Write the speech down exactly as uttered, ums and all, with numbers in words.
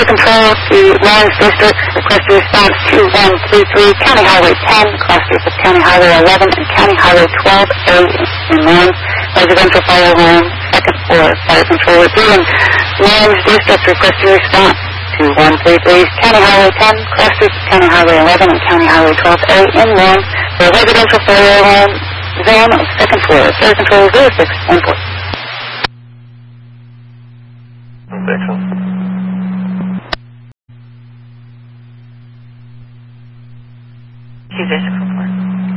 Fire Control to Lawrence District. Request a response to one three three County Highway ten, clusters of County Highway eleven and County Highway twelve A in Lawrence. Residential fire alarm, second floor. Fire Control reviewing Lawrence District. Request a response to one three three County Highway ten, clusters of County Highway eleven and County Highway twelve A in Lawrence. For residential fire alarm zone of second floor. Fire Control zero six one four. Section.